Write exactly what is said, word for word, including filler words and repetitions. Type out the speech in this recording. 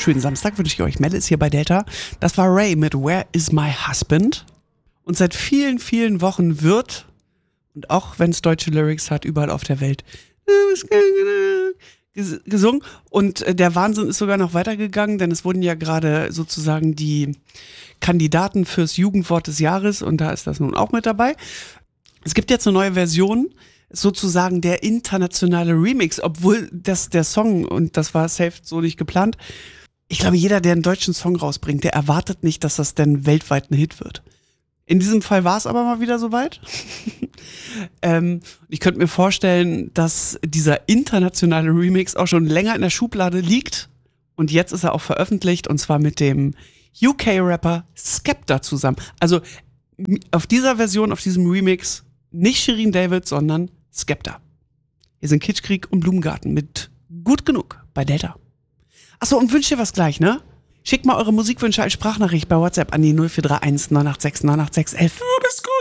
wunderschönen Samstag wünsche ich euch. Mel ist hier bei Delta. Das war Ray mit Where is my husband? Und seit vielen, vielen Wochen wird, und auch wenn es deutsche Lyrics hat, überall auf der Welt gesungen. Und der Wahnsinn ist sogar noch weitergegangen, denn es wurden ja gerade sozusagen die Kandidaten fürs Jugendwort des Jahres und da ist das nun auch mit dabei. Es gibt jetzt eine neue Version, sozusagen der internationale Remix, obwohl das der Song, und das war safe so nicht geplant, ich glaube, jeder, der einen deutschen Song rausbringt, der erwartet nicht, dass das denn weltweit ein Hit wird. In diesem Fall war es aber mal wieder soweit. ähm, ich könnte mir vorstellen, dass dieser internationale Remix auch schon länger in der Schublade liegt und jetzt ist er auch veröffentlicht und zwar mit dem U K-Rapper Skepta zusammen. Also auf dieser Version, auf diesem Remix nicht Shirin David, sondern Skepta. Hier sind Kitschkrieg und Blumengarten mit Gut genug bei Delta. Achso, und wünscht ihr was gleich, ne? Schickt mal eure Musikwünsche als Sprachnachricht bei WhatsApp an die null vier drei eins neun acht sechs neun acht sechs eins eins. Du bist gut.